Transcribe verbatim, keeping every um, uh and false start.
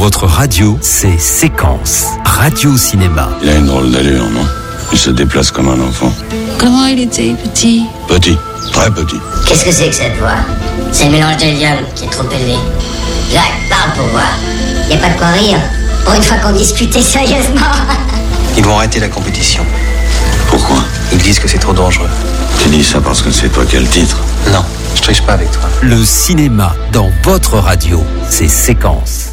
votre radio, c'est Séquence, Radio Cinéma. Il a une drôle d'allure, non? Il se déplace comme un enfant. Comment il était, petit? Petit, très petit. Qu'est-ce que c'est que cette voix? C'est le mélange de l'idiome qui est trop élevé. Jacques, parle pour voir. Y a pas de quoi rire. Pour une fois qu'on discutait sérieusement. Ils vont arrêter la compétition. Pourquoi? Ils disent que c'est trop dangereux. Tu dis ça parce que c'est toi qui as le titre? Non, je triche pas avec toi. Le cinéma dans votre radio, c'est Séquence.